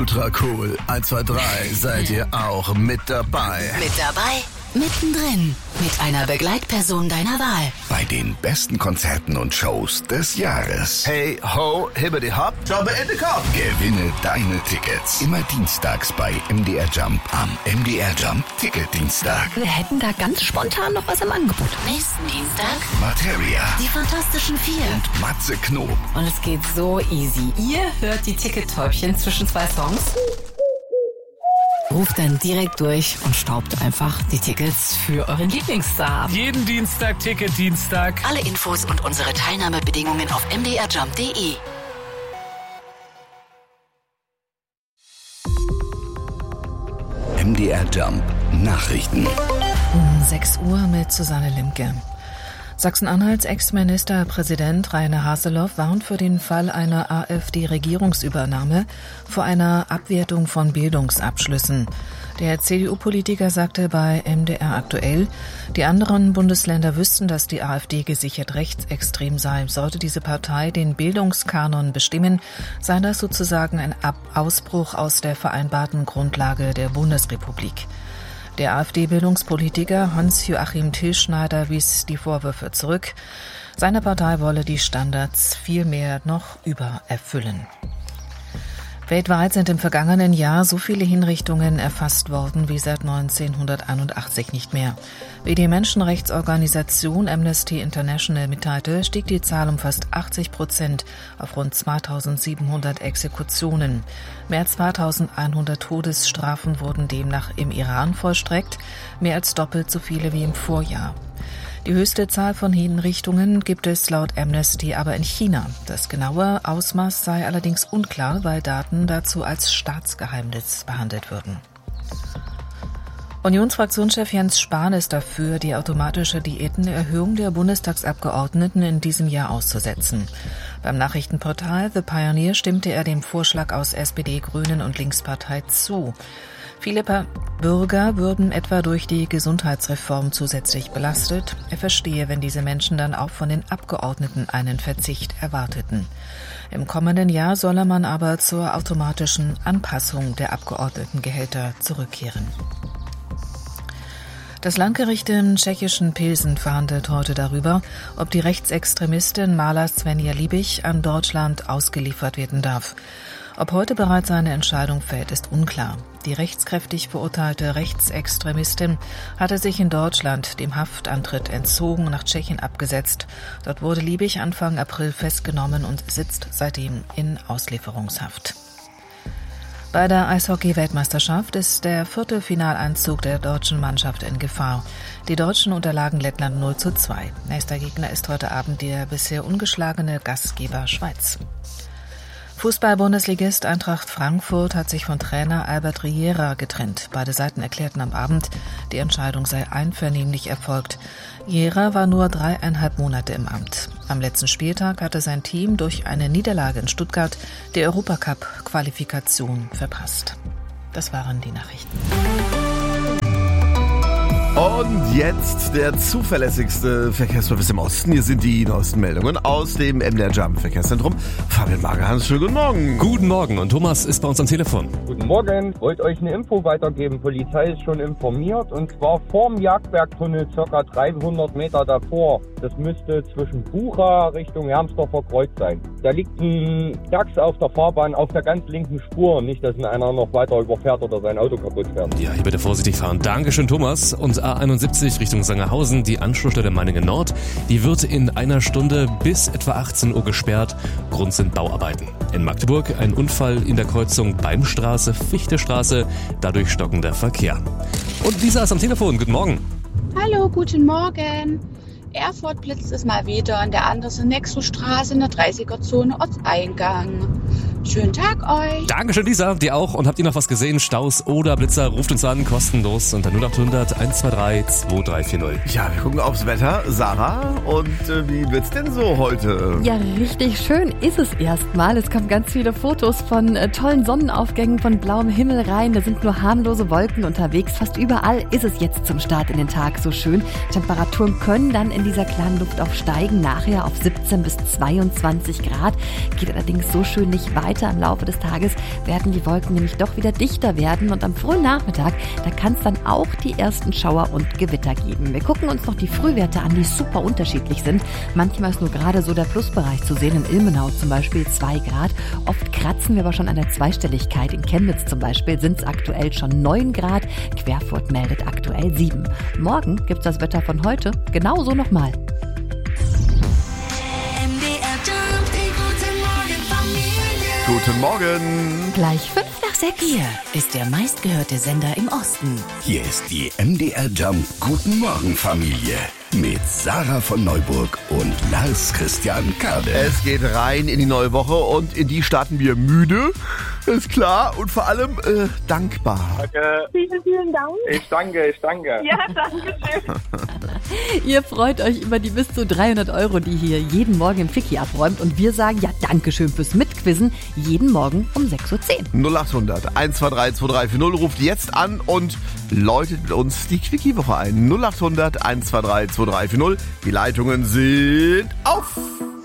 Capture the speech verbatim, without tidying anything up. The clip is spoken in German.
ultra cool. eins, zwei, drei, seid ihr auch mit dabei? Mit dabei? Mittendrin. Mit einer Begleitperson deiner Wahl. Bei den besten Konzerten und Shows des Jahres. Hey, ho, hibbidi hopp, jobbe in the Kopf. Gewinne deine Tickets. Immer dienstags bei M D R Jump am M D R Jump Ticketdienstag. Wir hätten da ganz spontan noch was im Angebot. Nächsten Dienstag Materia. Die Fantastischen Vier. Und Matze Knob. Und es geht so easy. Ihr hört die Tickettäubchen zwischen zwei Songs. Ruft dann direkt durch und staubt einfach die Tickets für euren Lieblingsstar. Jeden Dienstag Ticketdienstag. Alle Infos und unsere Teilnahmebedingungen auf m d r jump punkt d e. M D R Jump Nachrichten. Um sechs Uhr mit Susanne Limke. Sachsen-Anhalts Ex-Ministerpräsident Rainer Haseloff warnt für den Fall einer AfD-Regierungsübernahme vor einer Abwertung von Bildungsabschlüssen. Der C D U-Politiker sagte bei M D R aktuell, die anderen Bundesländer wüssten, dass die AfD gesichert rechtsextrem sei. Sollte diese Partei den Bildungskanon bestimmen, sei das sozusagen ein Ausbruch aus der vereinbarten Grundlage der Bundesrepublik. Der AfD-Bildungspolitiker Hans-Joachim Tilschneider wies die Vorwürfe zurück. Seine Partei wolle die Standards vielmehr noch übererfüllen. Weltweit sind im vergangenen Jahr so viele Hinrichtungen erfasst worden wie seit neunzehnhunderteinundachtzig nicht mehr. Wie die Menschenrechtsorganisation Amnesty International mitteilte, stieg die Zahl um fast achtzig Prozent auf rund zweitausendsiebenhundert Exekutionen. Mehr als zweitausendeinhundert Todesstrafen wurden demnach im Iran vollstreckt, mehr als doppelt so viele wie im Vorjahr. Die höchste Zahl von Hinrichtungen gibt es laut Amnesty aber in China. Das genaue Ausmaß sei allerdings unklar, weil Daten dazu als Staatsgeheimnis behandelt würden. Unionsfraktionschef Jens Spahn ist dafür, die automatische Diätenerhöhung der Bundestagsabgeordneten in diesem Jahr auszusetzen. Beim Nachrichtenportal The Pioneer stimmte er dem Vorschlag aus S P D, Grünen und Linkspartei zu. Viele Bürger würden etwa durch die Gesundheitsreform zusätzlich belastet. Er verstehe, wenn diese Menschen dann auch von den Abgeordneten einen Verzicht erwarteten. Im kommenden Jahr solle man aber zur automatischen Anpassung der Abgeordnetengehälter zurückkehren. Das Landgericht im tschechischen Pilsen verhandelt heute darüber, ob die Rechtsextremistin Marla Svenja Liebig an Deutschland ausgeliefert werden darf. Ob heute bereits eine Entscheidung fällt, ist unklar. Die rechtskräftig verurteilte Rechtsextremistin hatte sich in Deutschland dem Haftantritt entzogen, nach Tschechien abgesetzt. Dort wurde Liebig Anfang April festgenommen und sitzt seitdem in Auslieferungshaft. Bei der Eishockey-Weltmeisterschaft ist der Viertelfinaleinzug der deutschen Mannschaft in Gefahr. Die Deutschen unterlagen Lettland null zu zwei. Nächster Gegner ist heute Abend der bisher ungeschlagene Gastgeber Schweiz. Fußball-Bundesligist Eintracht Frankfurt hat sich von Trainer Albert Riera getrennt. Beide Seiten erklärten am Abend, die Entscheidung sei einvernehmlich erfolgt. Riera war nur dreieinhalb Monate im Amt. Am letzten Spieltag hatte sein Team durch eine Niederlage in Stuttgart die Europacup-Qualifikation verpasst. Das waren die Nachrichten. Und jetzt der zuverlässigste Verkehrsservice im Osten. Hier sind die neuesten Meldungen aus dem M D R Jump Verkehrszentrum. Fabian Magerhans, schönen guten Morgen. Guten Morgen und Thomas ist bei uns am Telefon. Guten Morgen, wollte euch eine Info weitergeben. Polizei ist schon informiert und zwar vorm Jagdbergtunnel, circa dreihundert Meter davor. Das müsste zwischen Bucha Richtung Hermsdorfer Kreuz sein. Da liegt ein Dachs auf der Fahrbahn auf der ganz linken Spur. Nicht, dass ihn einer noch weiter überfährt oder sein Auto kaputt fährt. Ja, hier bitte vorsichtig fahren. Dankeschön, Thomas. Und A einundsiebzig Richtung Sangerhausen, die Anschlussstelle Meiningen Nord, die wird in einer Stunde bis etwa achtzehn Uhr gesperrt. Grund sind Bauarbeiten. In Magdeburg ein Unfall in der Kreuzung Beimstraße, Fichtestraße, dadurch stockender Verkehr. Und Lisa ist am Telefon. Guten Morgen. Hallo, guten Morgen. Erfurt blitzt es mal wieder an der Andersen-Nexus-Straße in der dreißiger-Zone Ortseingang. Schönen Tag euch. Dankeschön, Lisa. Dir auch. Und habt ihr noch was gesehen? Staus oder Blitzer? Ruft uns an, kostenlos unter null acht hundert eins zwei drei zwei drei vier null. Ja, wir gucken aufs Wetter. Sarah, und äh, wie wird's denn so heute? Ja, richtig schön ist es erstmal. Es kommen ganz viele Fotos von äh, tollen Sonnenaufgängen, von blauem Himmel rein. Da sind nur harmlose Wolken unterwegs. Fast überall ist es jetzt zum Start in den Tag so schön. Temperaturen können dann in dieser klaren Luft auch steigen. Nachher auf siebzehn bis zweiundzwanzig Grad. Geht allerdings so schön nicht weiter. weiter im Laufe des Tages werden die Wolken nämlich doch wieder dichter werden und am frühen Nachmittag, da kann es dann auch die ersten Schauer und Gewitter geben. Wir gucken uns noch die Frühwerte an, die super unterschiedlich sind. Manchmal ist nur gerade so der Plusbereich zu sehen, in Ilmenau zum Beispiel zwei Grad. Oft kratzen wir aber schon an der Zweistelligkeit. In Chemnitz zum Beispiel sind es aktuell schon neun Grad. Querfurt meldet aktuell sieben. Morgen gibt's das Wetter von heute genauso nochmal. Guten Morgen. Gleich fünf nach sechs. Hier ist der meistgehörte Sender im Osten. Hier ist die M D R Jump Guten Morgen Familie mit Sarah von Neuburg und Lars Christian Kade. Es geht rein in die neue Woche und in die starten wir müde, ist klar, und vor allem äh, dankbar. Danke. Vielen, vielen Dank. Ich danke, ich danke. Ja, danke schön. Ihr freut euch über die bis zu dreihundert Euro, die hier jeden Morgen im Ficky abräumt. Und wir sagen ja Dankeschön fürs Mitquizzen jeden Morgen um sechs Uhr zehn. null acht hundert eins zwei drei zwei drei vier null ruft jetzt an und läutet mit uns die Quickie-Woche ein. null acht hundert eins zwei drei zwei drei vier null. Die Leitungen sind auf.